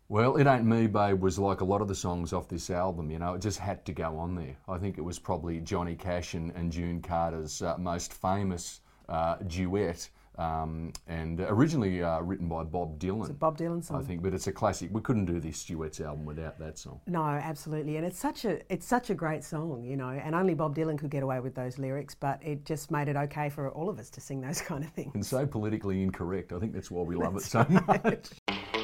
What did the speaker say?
Well, It Ain't Me, Babe was like a lot of the songs off this album, you know, it just had to go on there. I think it was probably Johnny Cash and June Carter's most famous duet, and originally written by Bob Dylan. It's a Bob Dylan I song. think, but it's a classic. We couldn't do this duets album without that song. No, absolutely, and it's such a great song, you know. And only Bob Dylan could get away with those lyrics, but it just made it okay for all of us to sing those kind of things. And so politically incorrect. I think that's why we love it so much.